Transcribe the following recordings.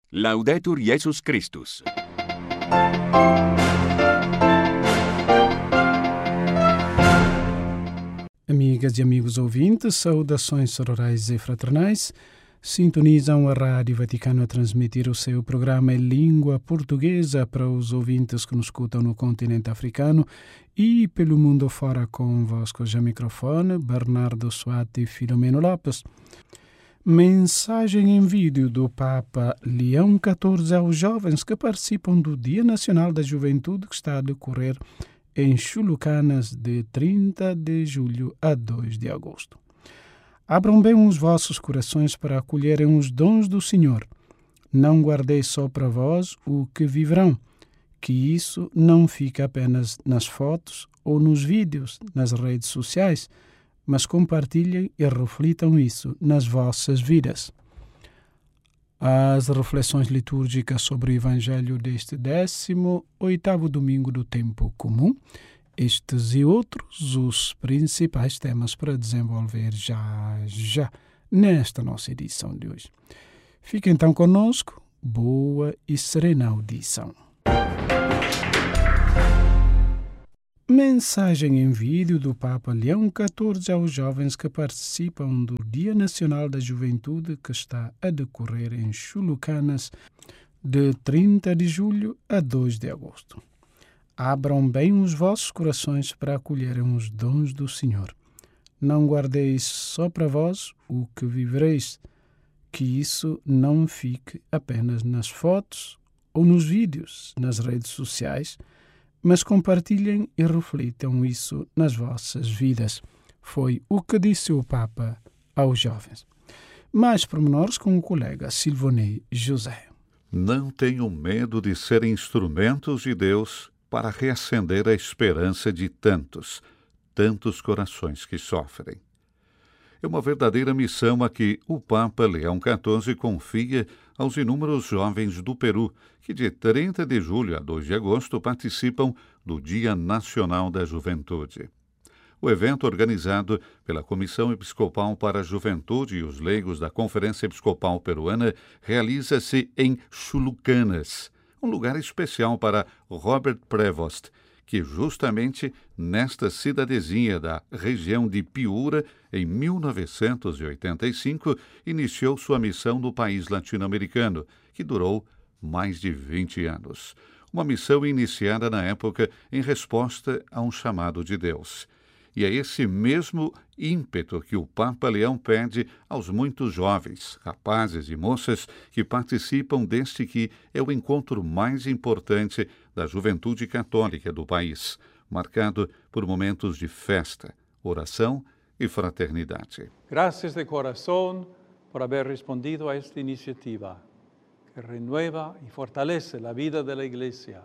Laudetur Jesus Christus. Amigas e amigos ouvintes, saudações sororais e fraternais. Sintonizam a Rádio Vaticano a transmitir o seu programa em língua portuguesa para os ouvintes que nos escutam no continente africano e pelo mundo fora. Convosco já microfone, Bernardo Suati e Filomeno Lopes. Mensagem em vídeo do Papa Leão XIV aos jovens que participam do Dia Nacional da Juventude que está a decorrer em Chulucanas de 30 de julho a 2 de agosto. Abram bem os vossos corações para acolherem os dons do Senhor. Não guardeis só para vós o que viverão, que isso não fica apenas nas fotos ou nos vídeos, nas redes sociais, mas compartilhem e reflitam isso nas vossas vidas. As reflexões litúrgicas sobre o Evangelho deste 18º domingo do tempo comum, estes e outros os principais temas para desenvolver já nesta nossa edição de hoje. Fique então conosco, boa e serena audição. Mensagem em vídeo do Papa Leão XIV aos jovens que participam do Dia Nacional da Juventude que está a decorrer em Chulucanas de 30 de julho a 2 de agosto. Abram bem os vossos corações para acolherem os dons do Senhor. Não guardeis só para vós o que vivereis, que isso não fique apenas nas fotos ou nos vídeos, nas redes sociais, mas compartilhem e reflitam isso nas vossas vidas. Foi o que disse o Papa aos jovens. Mais pormenores com o colega Silvonei José. Não tenham medo de serem instrumentos de Deus para reacender a esperança de tantos corações que sofrem. É uma verdadeira missão a que o Papa Leão XIV confia aos inúmeros jovens do Peru, que de 30 de julho a 2 de agosto participam do Dia Nacional da Juventude. O evento, organizado pela Comissão Episcopal para a Juventude e os leigos da Conferência Episcopal Peruana, realiza-se em Chulucanas, um lugar especial para Robert Prevost, que justamente nesta cidadezinha da região de Piura, em 1985, iniciou sua missão no país latino-americano, que durou mais de 20 anos. Uma missão iniciada na época em resposta a um chamado de Deus. E é esse mesmo ímpeto que o Papa Leão pede aos muitos jovens, rapazes e moças que participam deste que é o encontro mais importante da juventude católica do país, marcado por momentos de festa, oração e fraternidade. Gracias de corazón por haber respondido a esta iniciativa, que renueva y fortalece la vida de la Iglesia.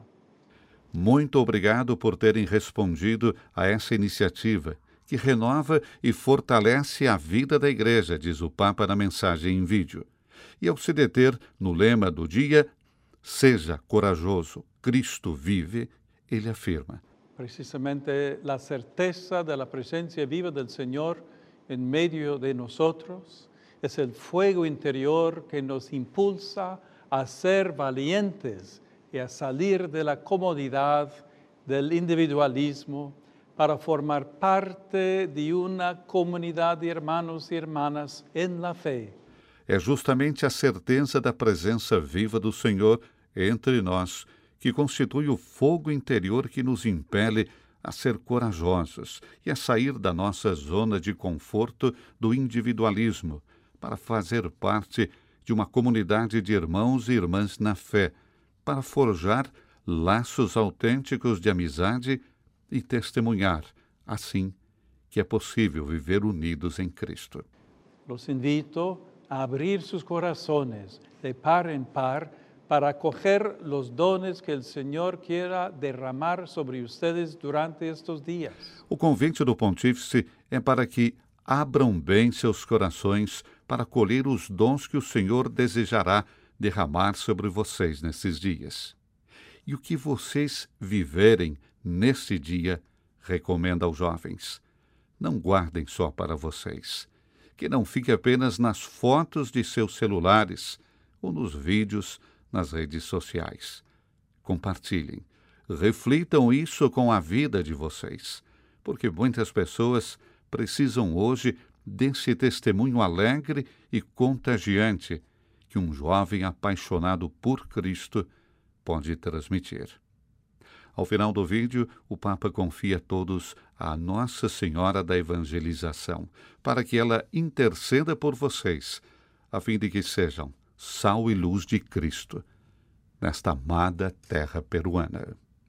Muito obrigado por terem respondido a essa iniciativa, que renova e fortalece a vida da Igreja, diz o Papa na mensagem em vídeo. E ao se deter no lema do dia, seja corajoso, Cristo vive, ele afirma: Precisamente la certeza de la presencia viva del Señor en medio de nosotros es el fuego interior que nos impulsa a ser valientes y a salir de la comodidad del individualismo para formar parte de una comunidad de hermanos y hermanas en la fe. É justamente a certeza da presença viva do Senhor entre nós que constitui o fogo interior que nos impele a ser corajosos e a sair da nossa zona de conforto do individualismo para fazer parte de uma comunidade de irmãos e irmãs na fé, para forjar laços autênticos de amizade e testemunhar, assim, que é possível viver unidos em Cristo. Los invito a abrir sus corazones de par en par para acoger los dones que el Señor quiera derramar sobre ustedes durante estos días. O convite do Pontífice é para que abram bem seus corações para colher os dons que o Senhor desejará derramar sobre vocês nesses dias. E o que vocês viverem nesse dia, recomenda aos jovens, não guardem só para vocês, que não fique apenas nas fotos de seus celulares ou nos vídeos nas redes sociais. Compartilhem. Reflitam isso com a vida de vocês, porque muitas pessoas precisam hoje desse testemunho alegre e contagiante que um jovem apaixonado por Cristo pode transmitir. Ao final do vídeo, o Papa confia todos a Nossa Senhora da Evangelização, para que ela interceda por vocês, a fim de que sejam sal e luz de Cristo nesta amada terra peruana.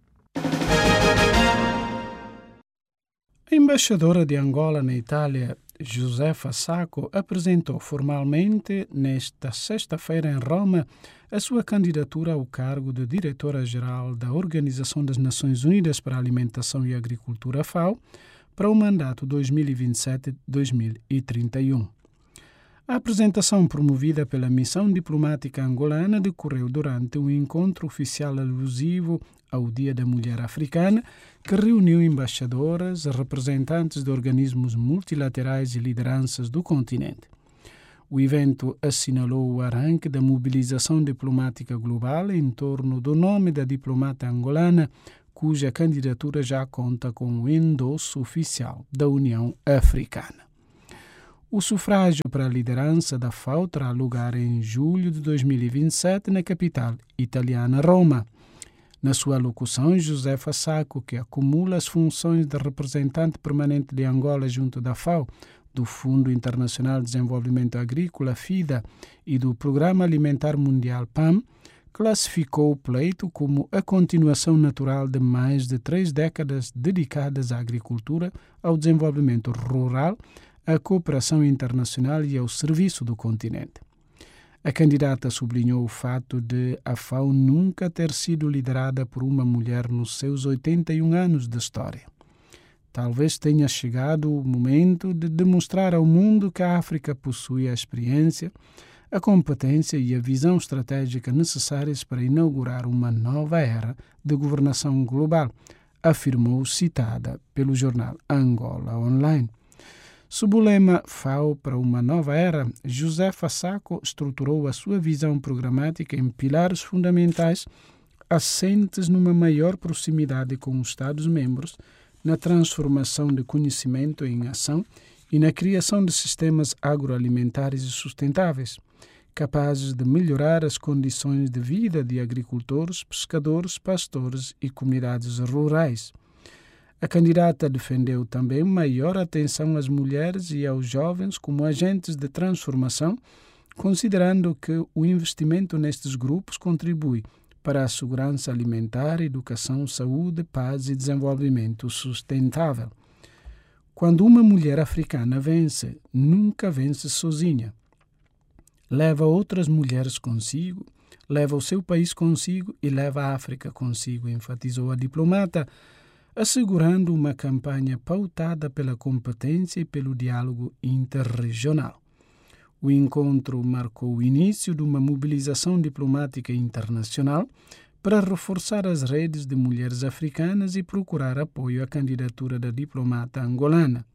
A embaixadora de Angola na Itália, Josefa Sacco, apresentou formalmente nesta sexta-feira em Roma a sua candidatura ao cargo de diretora-geral da Organização das Nações Unidas para a Alimentação e Agricultura, FAO, para o mandato 2027-2031. A apresentação promovida pela missão diplomática angolana decorreu durante um encontro oficial alusivo ao Dia da Mulher Africana, que reuniu embaixadoras, representantes de organismos multilaterais e lideranças do continente. O evento assinalou o arranque da mobilização diplomática global em torno do nome da diplomata angolana, cuja candidatura já conta com o endosso oficial da União Africana. O sufrágio para a liderança da FAO terá lugar em julho de 2027 na capital italiana, Roma. Na sua alocução, Josefa Sacco, que acumula as funções de representante permanente de Angola junto da FAO, do Fundo Internacional de Desenvolvimento Agrícola, FIDA, e do Programa Alimentar Mundial, PAM, classificou o pleito como a continuação natural de mais de 3 décadas dedicadas à agricultura, ao desenvolvimento rural, à cooperação internacional e ao serviço do continente. A candidata sublinhou o fato de a FAO nunca ter sido liderada por uma mulher nos seus 81 anos de história. Talvez tenha chegado o momento de demonstrar ao mundo que a África possui a experiência, a competência e a visão estratégica necessárias para inaugurar uma nova era de governação global, afirmou citada pelo jornal Angola Online. Sob o lema FAO para uma nova era, Josefa Sacco estruturou a sua visão programática em pilares fundamentais assentes numa maior proximidade com os Estados-membros, na transformação de conhecimento em ação e na criação de sistemas agroalimentares e sustentáveis, capazes de melhorar as condições de vida de agricultores, pescadores, pastores e comunidades rurais. A candidata defendeu também maior atenção às mulheres e aos jovens como agentes de transformação, considerando que o investimento nestes grupos contribui para a segurança alimentar, educação, saúde, paz e desenvolvimento sustentável. Quando uma mulher africana vence, nunca vence sozinha. Leva outras mulheres consigo, leva o seu país consigo e leva a África consigo, enfatizou a diplomata, assegurando uma campanha pautada pela competência e pelo diálogo interregional. O encontro marcou o início de uma mobilização diplomática internacional para reforçar as redes de mulheres africanas e procurar apoio à candidatura da diplomata angolana.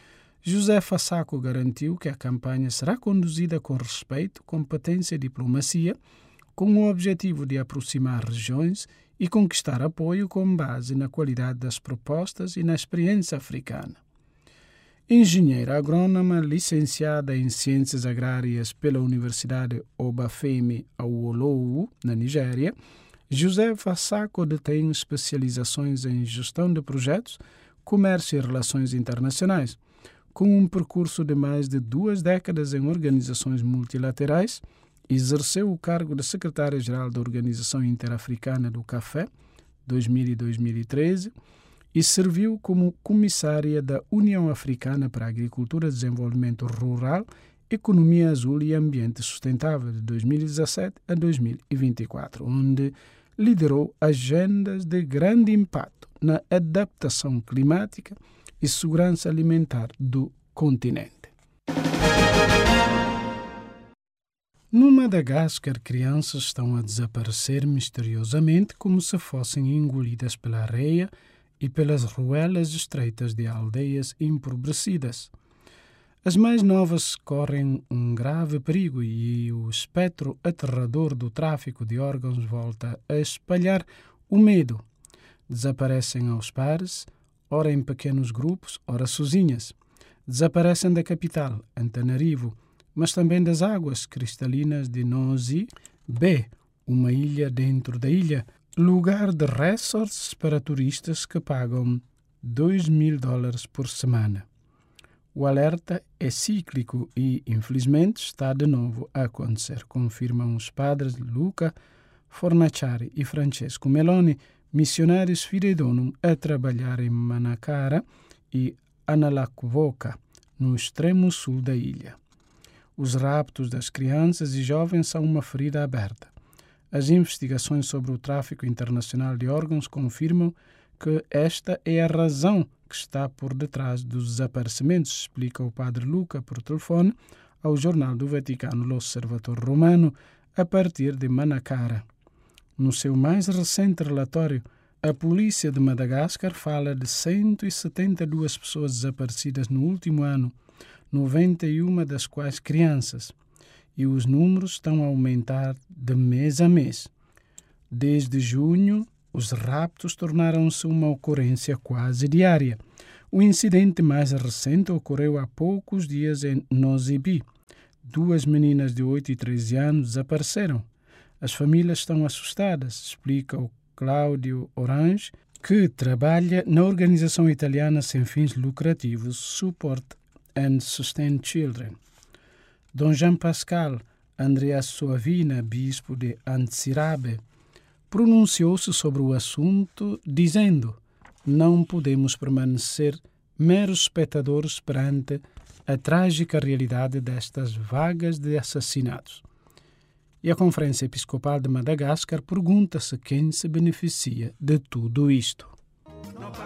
Josefa Sacco garantiu que a campanha será conduzida com respeito, competência e diplomacia, com o objetivo de aproximar regiões e conquistar apoio com base na qualidade das propostas e na experiência africana. Engenheira agrônoma, licenciada em Ciências Agrárias pela Universidade Obafemi Awolowo, na Nigéria, Josefa Sacco detém especializações em gestão de projetos, comércio e relações internacionais, com um percurso de mais de 2 décadas em organizações multilaterais. Exerceu o cargo de secretária-geral da Organização Interafricana do Café, 2000 e 2013, e serviu como comissária da União Africana para a Agricultura, Desenvolvimento Rural, Economia Azul e Ambiente Sustentável, de 2017 a 2024, onde liderou agendas de grande impacto na adaptação climática e segurança alimentar do continente. No Madagascar, crianças estão a desaparecer misteriosamente como se fossem engolidas pela areia e pelas ruelas estreitas de aldeias empobrecidas. As mais novas correm um grave perigo e o espectro aterrador do tráfico de órgãos volta a espalhar o medo. Desaparecem aos pares, ora em pequenos grupos, ora sozinhas. Desaparecem da capital, Antananarivo, mas também das águas cristalinas de Nosy Be, uma ilha dentro da ilha, lugar de resorts para turistas que pagam $2.000 por semana. O alerta é cíclico e, infelizmente, está de novo a acontecer, confirmam os padres Luca Fornaciari e Francesco Meloni, missionários fideidônimo a trabalhar em Manacara e Analakvoka, no extremo sul da ilha. Os raptos das crianças e jovens são uma ferida aberta. As investigações sobre o tráfico internacional de órgãos confirmam que esta é a razão que está por detrás dos desaparecimentos, explica o padre Luca por telefone ao jornal do Vaticano L'Osservatore Romano, a partir de Manacara. No seu mais recente relatório, a polícia de Madagascar fala de 172 pessoas desaparecidas no último ano, 91 das quais crianças, e os números estão a aumentar de mês a mês. Desde junho, os raptos tornaram-se uma ocorrência quase diária. O incidente mais recente ocorreu há poucos dias em Nosy Be. 2 meninas de 8 e 13 anos desapareceram. As famílias estão assustadas, explica o Cláudio Orange, que trabalha na organização italiana sem fins lucrativos Support and Sustain Children. Dom Jean Pascal Andrea Suavina, bispo de Antsirabe, pronunciou-se sobre o assunto, dizendo: não podemos permanecer meros espectadores perante a trágica realidade destas vagas de assassinatos. E a Conferência Episcopal de Madagascar pergunta-se quem se beneficia de tudo isto.